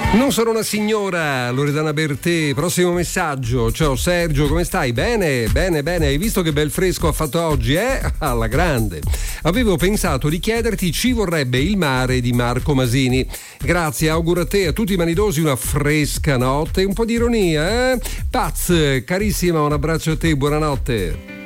Non sono una signora, Loredana Bertè. Prossimo messaggio. Ciao Sergio, come stai? Bene, bene, bene. Hai visto che bel fresco ha fatto oggi, eh? Alla grande. Avevo pensato di chiederti Ci vorrebbe il mare di Marco Masini. Grazie, auguro a te e a tutti i manidosi una fresca notte e un po' di ironia, eh? Paz, carissima, un abbraccio a te, buonanotte.